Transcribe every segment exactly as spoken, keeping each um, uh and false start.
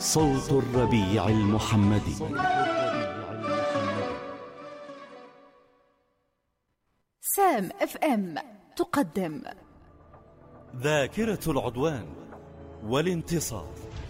صوت الربيع المحمدي. سام اف ام تقدم ذاكرة العدوان والانتصار.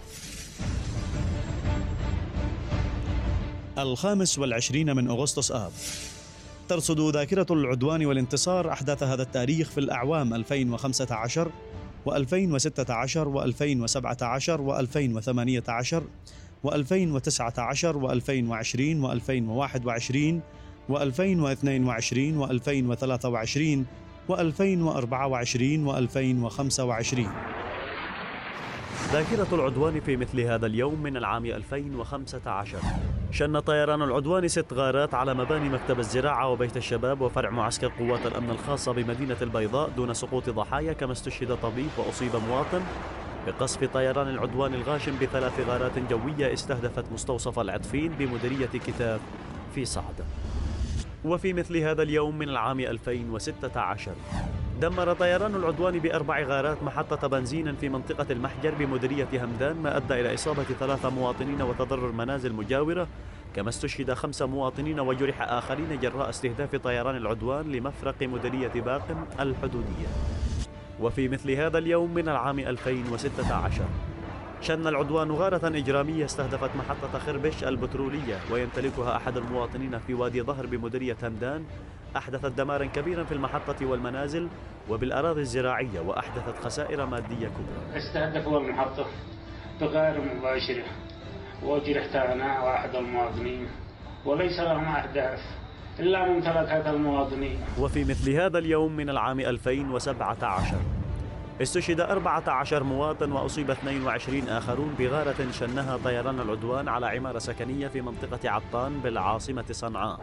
الخامس والعشرين من أغسطس آب. ترصد ذاكرة العدوان والانتصار أحداث هذا التاريخ في الأعوام ألفين وخمسة عشر وألفين وستة عشر وألفين وسبعة عشر وألفين وثمانية عشر وألفين وتسعة عشر وألفين وعشرين وألفين وواحد وعشرين وألفين واثنين وعشرين وألفين وثلاثة وعشرين وألفين وأربعة وعشرين وألفين وخمسة وعشرين. ذاكرة العدوان في مثل هذا اليوم من العام ألفين وخمسة عشر. شن طيران العدوان ست غارات على مباني مكتب الزراعة وبيت الشباب وفرع معسكر قوات الأمن الخاصة بمدينة البيضاء دون سقوط ضحايا، كما استشهد طبيب وأصيب مواطن بقصف طيران العدوان الغاشم بثلاث غارات جوية استهدفت مستوصف العطفين بمديرية كتاب في صعدة. وفي مثل هذا اليوم من العام ألفين وستة عشر دمر طيران العدوان بأربع غارات محطة بنزين في منطقة المحجر بمديرية همدان، ما أدى إلى إصابة ثلاثة مواطنين وتضرر منازل مجاورة، كما استشهد خمسة مواطنين وجرح آخرين جراء استهداف طيران العدوان لمفرق مديرية باقم الحدودية. وفي مثل هذا اليوم من العام ألفين وستة عشر شن العدوان غارة إجرامية استهدفت محطة خربش البترولية ويمتلكها أحد المواطنين في وادي ظهر بمديرية همدان، أحدثت دمارا كبيرا في المحطة والمنازل وبالأراضي الزراعية، وأحدثت خسائر مادية كبرى. استهدفوا المحطة بغير مباشرة وجرحت أنا وأحد المواطنين، وليس لهم أهداف إلا ممتلكات المواطنين. وفي مثل هذا اليوم من العام ألفين وسبعة عشر استشهد أربعة عشر مواطن وأصيب اثنين وعشرين آخرون بغارة شنها طيران العدوان على عمارة سكنية في منطقة عطان بالعاصمة صنعاء.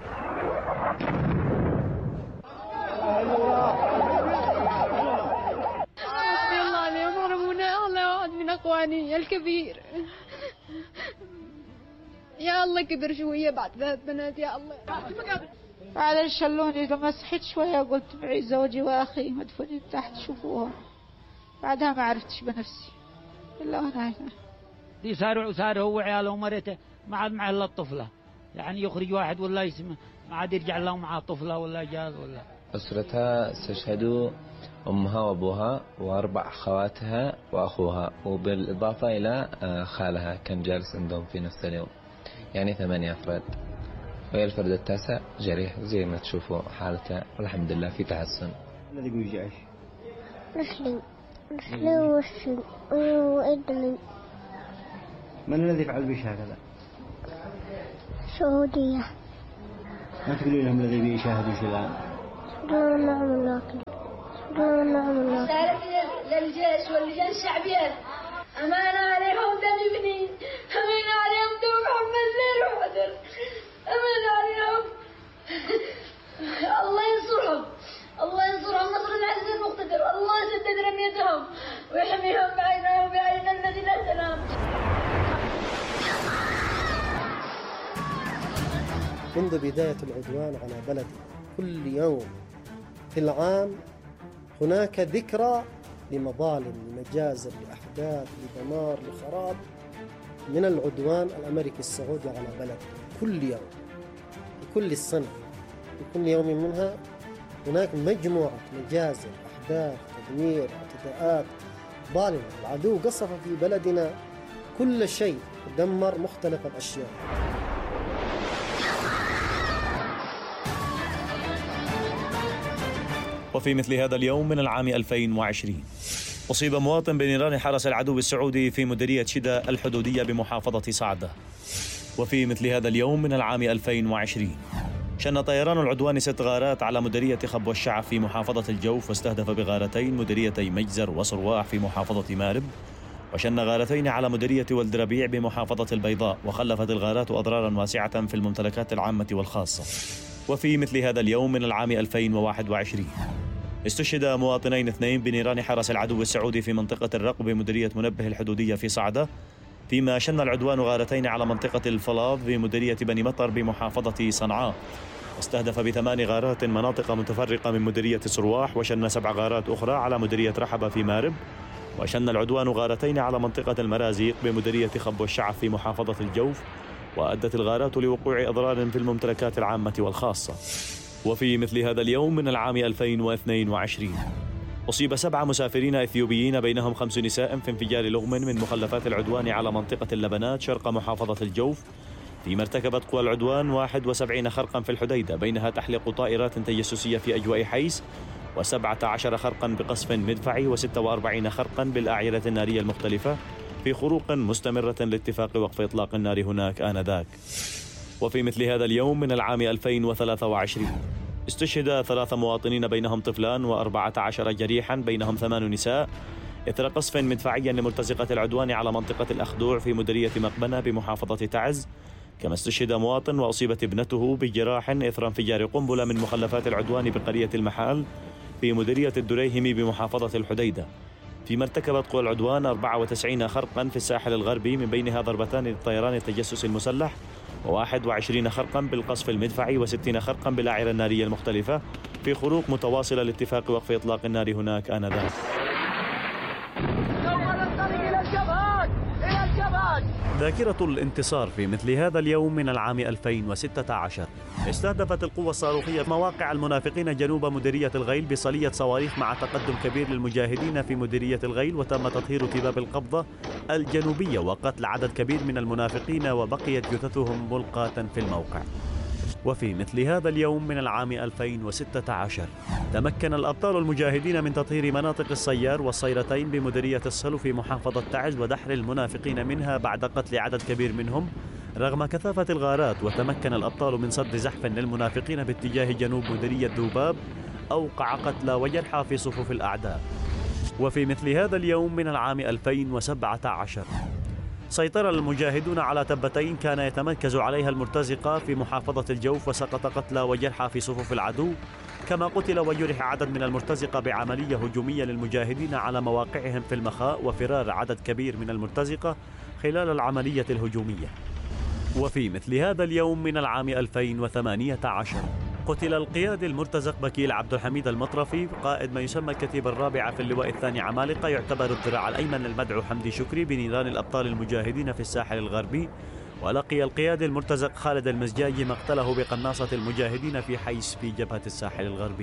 الله اليوم ضربونا أعلى واحد من أخواني الكبير. يا الله كبر شوية بعد ثلاث بنات يا الله. بعد شلوني لما صحيت شوية قلت معي زوجي وأخي مدفونين تحت شوفوها، بعدها ما عرفتش بنفسي إلا أنا هنا. دي صار صار هو وعياله ومرته ما عاد معه إلا الطفلة، يعني يخرج واحد ولا يسمع ما عاد يرجع له معه طفلة ولا جاز ولا. أسرتها استشهدوا أمها وأبوها وأربع أخواتها وأخوها، وبالإضافة إلى خالها كان جالس عندهم في نفس اليوم، يعني ثمانية أفراد. وهي الفرد التاسع جريح زي ما تشوفوا حالته، والحمد لله في تحسن. الذي بيجيش مسلم مسلم وسلم وإدمن. من الذي فعل بيش هكذا؟ سعودية. ما تقولي لهم الذي بيشاهدوا شيء الآن؟ دون نعم الله دون نعم الله. رسالة للجيش واللجان الشعبية، أمانة عليهم دم ابني، أمانة عليهم دم محمد زين وحدر، أمانة عليهم. الله ينصرهم، الله ينصرهم نصر العزيز المقتدر، الله يسدد رميتهم ويحميهم بعينه وبعين الذي لا تنام. منذ بداية العدوان على بلدي كل يوم في العام هناك ذكرى لمظالم، لمجازر، لأحداث، لدمار، لخراب من العدوان الأمريكي السعودي على بلدي. كل يوم في كل السنة في كل يوم منها هناك مجموعة مجازر، أحداث، تدمير، اعتداءات ظالمة. العدو قصف في بلدنا كل شيء، دمر مختلف الأشياء. وفي مثل هذا اليوم من العام ألفين وعشرين أصيب مواطن بنيران حرس العدو السعودي في مديرية شدة الحدودية بمحافظة صعدة. وفي مثل هذا اليوم من العام ألفين وعشرين شن طيران العدوان ست غارات على مديرية خبو الشعب في محافظة الجوف، واستهدف بغارتين مديريتي مجزر وصرواح في محافظة مارب، وشن غارتين على مديرية ولد ربيع بمحافظة البيضاء، وخلفت الغارات أضرارا واسعة في الممتلكات العامة والخاصة. وفي مثل هذا اليوم من العام ألفين وواحد وعشرين استشهد مواطنين اثنين بنيران حرس العدو السعودي في منطقة الرق بمديرية منبه الحدودية في صعدة، فيما شن العدوان غارتين على منطقة الفلاظ بمديرية بني مطر بمحافظة صنعاء، واستهدف بثمان غارات مناطق متفرقة من مديرية صرواح، وشن سبع غارات أخرى على مديرية رحبة في مارب، وشن العدوان غارتين على منطقة المرازيق بمديرية خب والشعب في محافظة الجوف، وأدت الغارات لوقوع أضرار في الممتلكات العامة والخاصة. وفي مثل هذا اليوم من العام ألفين واثنين وعشرين أصيب سبعة مسافرين إثيوبيين بينهم خمس نساء في انفجار لغم من مخلفات العدوان على منطقة اللبنات شرق محافظة الجوف، فيما ارتكبت قوى العدوان واحد وسبعين خرقا في الحديدة، بينها تحليق طائرات تجسسية في أجواء حيس، وسبعة عشر خرقا بقصف مدفعي، وستة وأربعين خرقا بالأعيرة النارية المختلفة في خروق مستمرة لاتفاق وقف إطلاق النار هناك آنذاك. وفي مثل هذا اليوم من العام ألفين وثلاثة وعشرين استشهد ثلاثة مواطنين بينهم طفلان وأربعة عشر جريحا بينهم ثمان نساء إثر قصف مدفعي لمرتزقة العدوان على منطقة الأخدوع في مديرية مقبنة بمحافظة تعز. كما استشهد مواطن وأصيبت ابنته بجراح إثر انفجار قنبلة من مخلفات العدوان بقرية المحال في مديرية الدريهم بمحافظة الحديدة، فيما ارتكبت قوى العدوان أربعة وتسعين خرقا في الساحل الغربي، من بينها ضربتان للطيران التجسس المسلح، وواحد وعشرين خرقا بالقصف المدفعي، وستين خرقا بالأعيرة النارية المختلفة في خروق متواصلة لاتفاق وقف إطلاق النار هناك آنذاك. ذاكرة الانتصار في مثل هذا اليوم من العام ألفين وستة عشر استهدفت القوة الصاروخية مواقع المنافقين جنوب مديرية الغيل بصلية صواريخ مع تقدم كبير للمجاهدين في مديرية الغيل، وتم تطهير تباب القبضة الجنوبية وقتل عدد كبير من المنافقين، وبقيت جثثهم ملقاة في الموقع. وفي مثل هذا اليوم من العام ألفين وستة عشر تمكن الأبطال المجاهدين من تطهير مناطق الصيار والصيرتين بمديرية الصلو في محافظة تعز ودحر المنافقين منها بعد قتل عدد كبير منهم رغم كثافة الغارات. وتمكن الأبطال من صد زحف للمنافقين باتجاه جنوب مديرية ذوباب، أوقع قتلى وجرحى في صفوف الأعداء. وفي مثل هذا اليوم من العام ألفين وسبعة عشر سيطر المجاهدون على تبتين كان يتمركز عليها المرتزقة في محافظة الجوف، وسقط قتلى وجرحى في صفوف العدو، كما قتل وجرح عدد من المرتزقة بعملية هجومية للمجاهدين على مواقعهم في المخاء، وفرار عدد كبير من المرتزقة خلال العملية الهجومية. وفي مثل هذا اليوم من العام ألفين وثمانية عشر قتل القيادي المرتزق بكيل عبد الحميد المطرفي قائد ما يسمى الكتيبة الرابعة في اللواء الثاني عمالقة، يعتبر الذراع الأيمن للمدعو حمدي شكري بنيران الأبطال المجاهدين في الساحل الغربي. ولقي القيادي المرتزق خالد المزجاجي مقتله بقناصة المجاهدين في حيس في جبهة الساحل الغربي.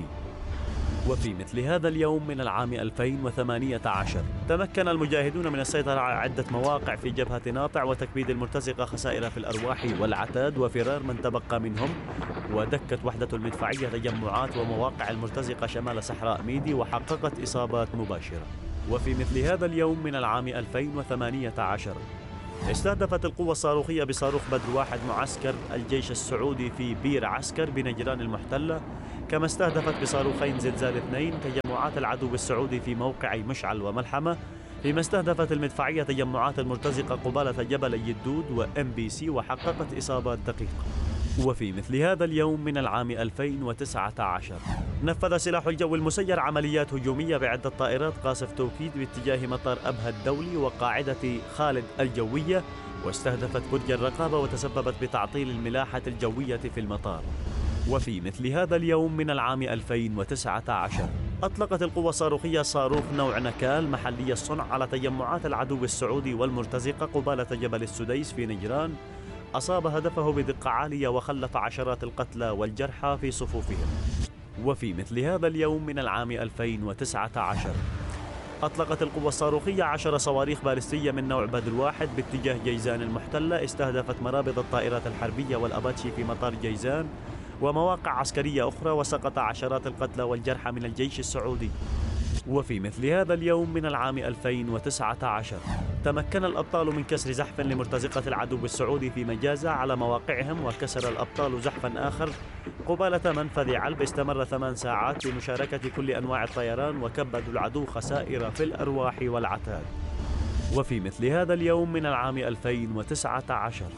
وفي مثل هذا اليوم من العام ألفين وثمانية عشر تمكن المجاهدون من السيطرة على عدة مواقع في جبهة ناطع وتكبيد المرتزقة خسائر في الأرواح والعتاد وفرار من تبقى منهم. ودكت وحدة المدفعية تجمعات ومواقع المرتزقة شمال صحراء ميدي وحققت إصابات مباشرة. وفي مثل هذا اليوم من العام ألفين وثمانية عشر استهدفت القوة الصاروخية بصاروخ بدر واحد معسكر الجيش السعودي في بير عسكر بنجران المحتلة، كما استهدفت بصاروخين زلزال اثنين تجمعات العدو السعودي في موقعي مشعل وملحمة، فيما استهدفت المدفعية تجمعات المرتزقة قبالة جبل اليدود وام بي سي وحققت إصابات دقيقة. وفي مثل هذا اليوم من العام ألفين وتسعة عشر نفذ سلاح الجو المسير عمليات هجومية بعدة طائرات قاصف توكيد باتجاه مطار أبها الدولي وقاعدة خالد الجوية، واستهدفت برج الرقابة وتسببت بتعطيل الملاحة الجوية في المطار. وفي مثل هذا اليوم من العام ألفين وتسعة عشر أطلقت القوة الصاروخية صاروخ نوع نكال محلي الصنع على تجمعات العدو السعودي والمرتزقة قبالة جبل السديس في نجران، أصاب هدفه بدقة عالية وخلف عشرات القتلى والجرحى في صفوفهم. وفي مثل هذا اليوم من العام ألفين وتسعة عشر أطلقت القوة الصاروخية عشر صواريخ باليستية من نوع بدر واحد باتجاه جيزان المحتلة، استهدفت مرابط الطائرات الحربية والأباتشي في مطار جيزان ومواقع عسكرية أخرى، وسقط عشرات القتلى والجرحى من الجيش السعودي. وفي مثل هذا اليوم من العام ألفين وتسعة عشر تمكن الأبطال من كسر زحف لمرتزقة العدو السعودي في مجازة على مواقعهم، وكسر الأبطال زحفا آخر قبالة منفذ علب استمر ثمان ساعات بمشاركة كل أنواع الطيران، وكبدوا العدو خسائر في الأرواح والعتاد. وفي مثل هذا اليوم من العام ألفين وتسعة عشر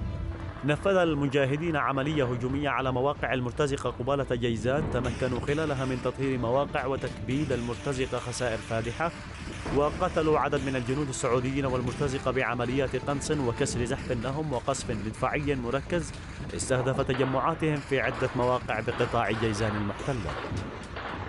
نفذ المجاهدين عملية هجومية على مواقع المرتزقة قبالة جيزان، تمكنوا خلالها من تطهير مواقع وتكبيد المرتزقة خسائر فادحة، وقتلوا عدد من الجنود السعوديين والمرتزقة بعمليات قنص وكسر زحف لهم وقصف مدفعي مركز استهدف تجمعاتهم في عدة مواقع بقطاع جيزان المحتلة.